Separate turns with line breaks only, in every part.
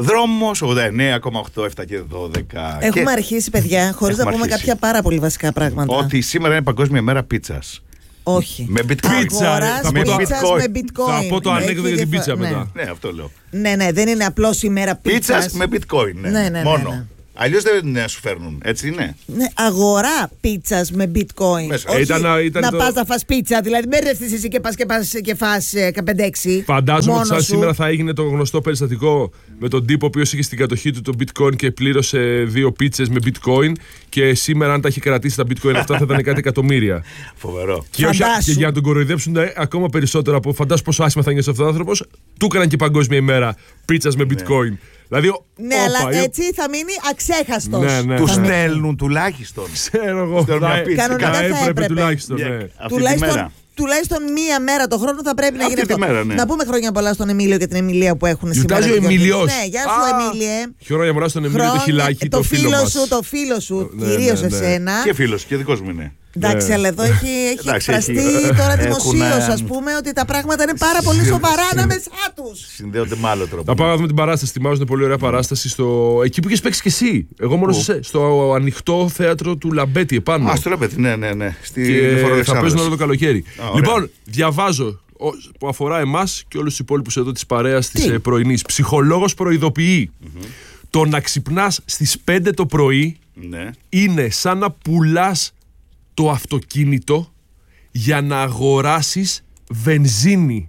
Δρόμος 89,8, 7 και 12.
Έχουμε αρχίσει, παιδιά, χωρίς να πούμε κάποια πάρα πολύ βασικά πράγματα.
Ότι σήμερα είναι Παγκόσμια ημέρα πίτσας.
Όχι.
Με bitcoin.
Αγοράς πίτσας με bitcoin.
Θα πω το ανέκδοτο για την πίτσα μετά.
Ναι, αυτό λέω.
Ναι, δεν είναι απλώς ημέρα πίτσας.
Πίτσας με bitcoin. Ναι. Μόνο. Αλλιώς δεν σου φέρνουν, έτσι είναι.
Ναι, αγορά πίτσας με bitcoin. Όχι να πας να φας πίτσα, δηλαδή μην ρευτείς εσύ και φας 5-6.
Φαντάζομαι ότι σαν σήμερα θα έγινε το γνωστό περιστατικό με τον τύπο ο οποίος είχε στην κατοχή του το bitcoin και πλήρωσε 2 πίτσες με bitcoin και σήμερα αν τα είχε κρατήσει τα bitcoin αυτά θα ήταν κάτι εκατομμύρια.
Φοβερό.
Και για να τον κοροϊδέψουν ακόμα περισσότερο από φαντάσου πόσο άσχημα θα νιώσει αυτός ο άνθρωπος, του έκαναν και Παγκόσμια ημέρα πίτσας με bitcoin. Δηλαδή,
ναι, αλλά έτσι θα μείνει αξέχαστος.
Ναι.
Του στέλνουν τουλάχιστον.
Ξέρω εγώ.
Κανονικά θα έπρεπε.
Τουλάχιστον, ναι.
Τουλάχιστον μία μέρα το χρόνο θα πρέπει να γίνει αυτό.
Μέρα, ναι.
Να πούμε χρόνια πολλά στον Εμίλιο και την Εμιλία που έχουν σήμερα.
Γιορτάζει ο Εμίλιος.
Ναι, γεια σου Εμίλιε.
Χρόνια πολλά στον Εμίλιο το χιλάκι, το φίλο σου,
κυρίως εσένα.
Και φίλος, και δικός μου είναι.
Εντάξει, αλλά εδώ έχει εκφραστεί τώρα δημοσίως, ας πούμε, ότι τα πράγματα είναι πάρα πολύ σοβαρά ανάμεσά τους.
Συνδέονται με άλλο τρόπο.
Θα πάμε να δούμε την παράσταση. Θυμάζω πολύ ωραία παράσταση εκεί που είχες παίξει και εσύ. Εγώ μόνο στο ανοιχτό θέατρο του Λαμπέτη επάνω.
Στο Λαμπέτη, ναι.
Και θα παίζουν όλο το καλοκαίρι. Λοιπόν, διαβάζω που αφορά εμάς και όλους τους υπόλοιπους εδώ της παρέας της πρωινής. Ψυχολόγος προειδοποιεί. Το να ξυπνάς στις 5 το πρωί είναι σαν να πουλάς το αυτοκίνητο για να αγοράσεις βενζίνη.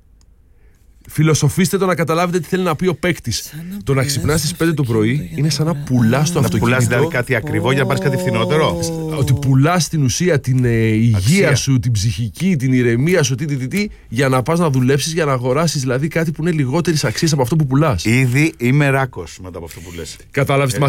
Φιλοσοφήστε το να καταλάβετε τι θέλει να πει ο παίκτης. Το να ξυπνάς στις 5 το πρωί είναι σαν να πουλάς το αυτοκίνητο.
Πουλάς δηλαδή κάτι ακριβό για να πάρεις κάτι φθηνότερο.
Ότι πουλάς στην ουσία την υγεία σου, την ψυχική, την ηρεμία σου, για να πας να δουλέψεις, για να αγοράσεις δηλαδή κάτι που είναι λιγότερης αξίας από αυτό που πουλάς.
Ήδη είμαι ράκος μετά από αυτό που λες.
Κατάλαβες,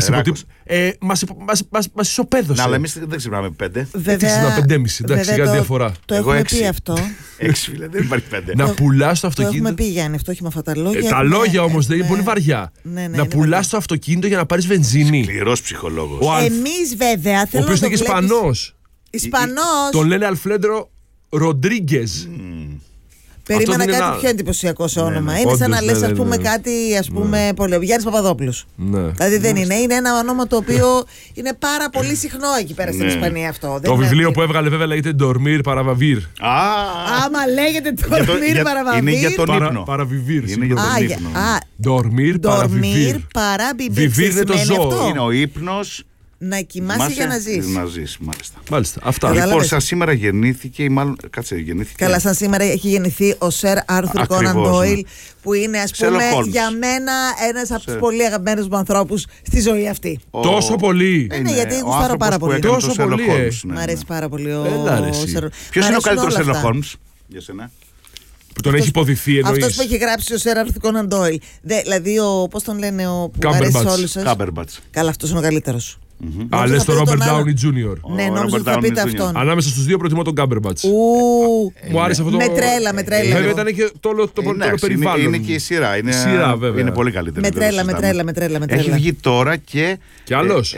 μας ισοπαίδωσε.
Να, αλλά εμείς δεν ξυπνάμε 5.
Δεν ξυπνάμε 5,5. Εντάξει, σιγά διαφορά.
Το έχουμε πει αυτό.
6 φίλε, δεν υπάρχει 5.
Να πουλάς το αυτοκίνητο.
Το έχουμε πει Γιάννη, αυτό όχι με αυτά τα λόγια.
Τα λόγια όμως δεν είναι πολύ βαριά. Να πουλάς το αυτοκίνητο για να πάρεις βενζίνη.
Σκληρός ψυχολόγος.
Εμείς βέβαια
θέλουμε. Ο οποίος είναι και Ισπανός. Τον λένε Αλφρέντρο Ροντρίγκεζ.
Περίμενα κάτι πιο εντυπωσιακό όνομα. Είναι σαν να λες, ας πούμε, κάτι, ας πούμε, Γιάννης Παπαδόπουλος. Δηλαδή δεν είναι. Είναι ένα όνομα το οποίο είναι πάρα πολύ συχνό εκεί πέρα στην Ισπανία αυτό.
Το βιβλίο που έβγαλε βέβαια λέγεται Dormir para vivir.
Άμα λέγεται Dormir para vivir.
Είναι για τον ύπνο.
Παραβιβίρ.
Είναι για τον ύπνο.
Dormir para vivir.
Vivir
είναι το ζώο.
Είναι ο ύπνος.
Να κοιμάσαι για να ζεις.
Να ζεις, μάλιστα.
Αυτά.
Λοιπόν, σαν σήμερα γεννήθηκε, ή μάλλον. Κάτσε, γεννήθηκε.
Καλά, σαν σήμερα έχει γεννηθεί ο Σερ Άρθουρ Κόναν Ντόιλ, που είναι, ας πούμε, για μένα ένας από τους πολύ αγαπημένους μου ανθρώπους στη ζωή αυτή.
Τόσο πολύ.
Ναι, γιατί γουστάρω πάρα πολύ.
Τόσο πολύ.
Μ' αρέσει πάρα πολύ ο Σερ.
Ποιος είναι ο καλύτερος Σέρλοκ Χόλμς για σένα?
Που τον έχει υποδηθεί εννοείς.
Αυτός που έχει γράψει ο Σερ Άρθουρ Κόναν Ντόιλ. Δηλαδή, πώς τον λένε, ο που αρέσει όλους σας. Καλά, αυτός είναι ο καλύτερος.
Λες το Ρόμπερτ Ντάουνι Τζούνιορ.
Ναι, νόμιζα ότι θα πείτε αυτόν.
Ανάμεσα στους δύο προτιμώ τον Κάμπερμπατς.
Μου
άρεσε αυτό.
Με τρέλα.
Βέβαια ήταν και το περιβάλλον.
Είναι και η σειρά. Είναι πολύ καλύτερη.
Με τρέλα.
Έχει βγει τώρα και
άλλος.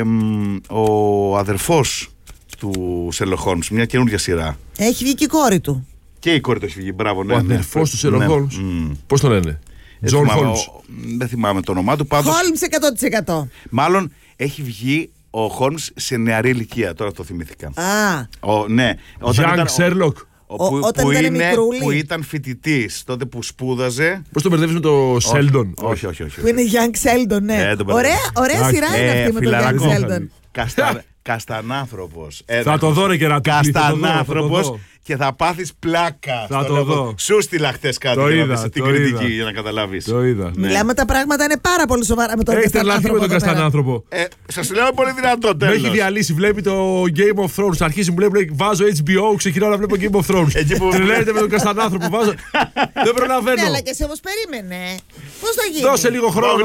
ο αδερφός του Σέρλοκ Χόλμς, μια καινούργια σειρά.
Έχει βγει και η κόρη του.
Και η κόρη του έχει βγει, μπράβο.
Ο αδερφός του Σέρλοκ Χόλμς. Πώς το λένε? Τζον Χόλμς.
Δεν θυμάμαι το όνομά του.
Χόλμς 100%.
Μάλλον έχει βγει ο Χόλμς σε νεαρή ηλικία, τώρα το θυμήθηκα. Ναι.
Young Sherlock.
Που
ήταν φοιτητής τότε που σπούδαζε.
Πώς το μπερδεύεις με το Sheldon?
Όχι.
Που είναι Young Sheldon, ναι. Ωραία σειρά είναι αυτή με τον Young Sheldon.
Καστανάνθρωπος.
Θα το δω ρε κερατούλη.
Καστανάνθρωπος. Και θα πάθεις πλάκα.
Θα το δω.
Σου στείλα χτες κάτι την κριτική για να καταλάβεις.
Το είδα.
Μιλάμε, τα πράγματα είναι πάρα πολύ σοβαρά με τον
Καστανάνθρωπο. Έχετε με τον Καστανάνθρωπο.
Σας λέω πολύ δυνατό τέλος.
Με έχει διαλύσει. Βλέπει το Game of Thrones. Αρχίζει μου λέει βάζω HBO. Ξεκινάω να βλέπω Game of Thrones. Τρελαίνεται με τον Καστανάνθρωπο. Δεν προλαβαίνω.
Ναι, αλλά και εσύ όμως περίμενε. Πώς θα γίνει?
Δώσε λίγο χρόνο.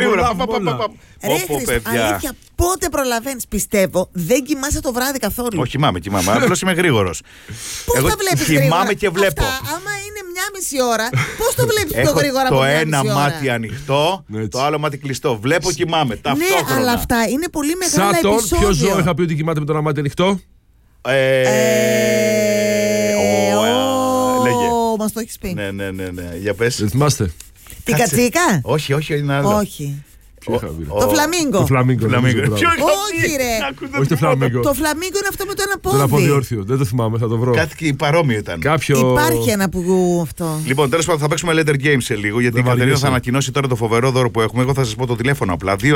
Αλήθεια, πότε προλαβαίνεις? Πιστεύω δεν κοιμάσαι το βράδυ καθόλου.
Όχι, κοιμάμαι. Απλώς είμαι γρήγορος.
Πώς το βλέπεις γρήγορα?
Θυμάμαι και βλέπω.
Άμα είναι 1,5 ώρα, πώς το βλέπεις πιο γρήγορα από 1,5 ώρα?
Το ένα μάτι ανοιχτό, το άλλο μάτι κλειστό. Βλέπω, κοιμάμαι ταυτόχρονα.
Ναι, αλλά αυτά είναι πολύ μεγάλα επεισόδια.
Ποιο ζώο είχα πει ότι κοιμάται με το ένα μάτι ανοιχτό?
Λέγε.
Μας το έχεις πει.
Ναι. Για πες.
Δεν θυμάστε?
Την κατσίκα?
Όχι, είναι άλλο.
Όχι. Το φλαμίγκο.
Το φλαμίγκο.
Όχι, ρε.
Όχι το φλαμίγκο.
Το φλαμίγκο είναι αυτό με το ένα πόδι.
Το ένα πόδι όρθιο. Δεν το θυμάμαι, θα το βρω.
Κάτι και παρόμοιο ήταν.
Υπάρχει ένα που αυτό.
Λοιπόν, τέλος πάντων, θα παίξουμε letter game σε λίγο. Γιατί η Κατερίνα θα ανακοινώσει τώρα το φοβερό δώρο που έχουμε. Εγώ θα σας πω το τηλέφωνο απλά. 211 18 91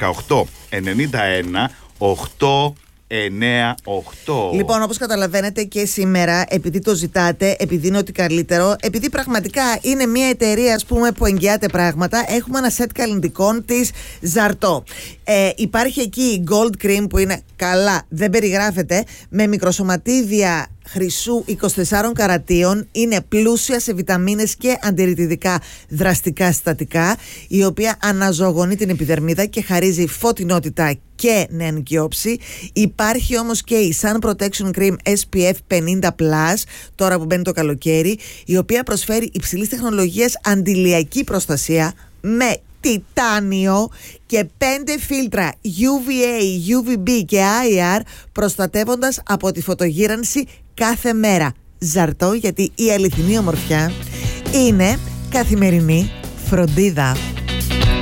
8 9-8.
Λοιπόν, όπως καταλαβαίνετε και σήμερα, επειδή το ζητάτε, επειδή είναι ότι καλύτερο, επειδή πραγματικά είναι μια εταιρεία, ας πούμε, που εγγυάται πράγματα, έχουμε ένα σετ καλλυντικών της Ζαρτό. Υπάρχει εκεί η Gold Cream που είναι καλά, δεν περιγράφεται, με μικροσωματίδια χρυσού 24 καρατίων, είναι πλούσια σε βιταμίνες και αντιρρητιδικά δραστικά συστατικά, η οποία αναζωογονεί την επιδερμίδα και χαρίζει φωτεινότητα και νεανική όψη. Υπάρχει όμως και η Sun Protection Cream SPF 50+, τώρα που μπαίνει το καλοκαίρι, η οποία προσφέρει υψηλής τεχνολογίας αντιλιακή προστασία με τιτάνιο και 5 φίλτρα UVA, UVB και IR, προστατεύοντας από τη φωτογύρανση κάθε μέρα. Ζαρτό, γιατί η αληθινή ομορφιά είναι καθημερινή φροντίδα.